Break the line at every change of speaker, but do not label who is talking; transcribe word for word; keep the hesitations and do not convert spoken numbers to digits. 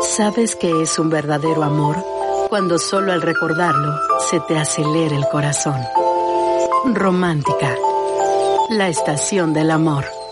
¿Sabes qué es un verdadero amor? Cuando solo al recordarlo se te acelera el corazón. Romántica, la estación del amor.